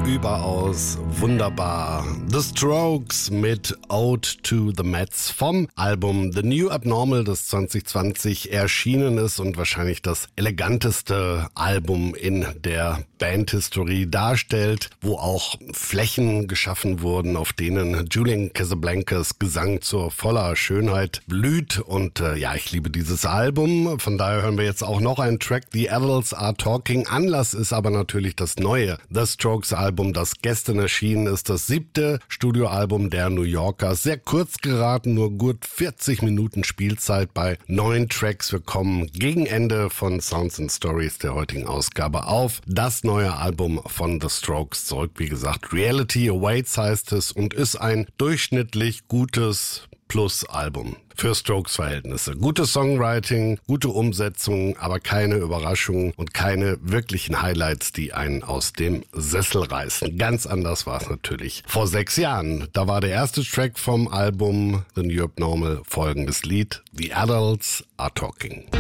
überaus wunderbar. The Strokes mit Ode to the Mets vom Album The New Abnormal, das 2020 erschienen ist und wahrscheinlich das eleganteste Album in der Bandhistorie darstellt, wo auch Flächen geschaffen wurden, auf denen Julian Casablancas Gesang zur voller Schönheit blüht. Und ich liebe dieses Album. Von daher hören wir jetzt auch noch einen Track, The Adults Are Talking. Anlass ist aber natürlich das neue The Strokes Album, das gestern erschienen ist, das 7. Studioalbum der New Yorker. Sehr kurz geraten, nur gut 40 Minuten Spielzeit bei 9 Tracks. Wir kommen gegen Ende von Sounds and Stories der heutigen Ausgabe auf das neue Album von The Strokes zurück. Wie gesagt, Reality Awaits heißt es und ist ein durchschnittlich gutes Plus-Album für Strokes-Verhältnisse. Gutes Songwriting, gute Umsetzung, aber keine Überraschungen und keine wirklichen Highlights, die einen aus dem Sessel reißen. Ganz anders war es natürlich vor 6 Jahren. Da war der erste Track vom Album The New Abnormal folgendes Lied: The Adults Are Talking.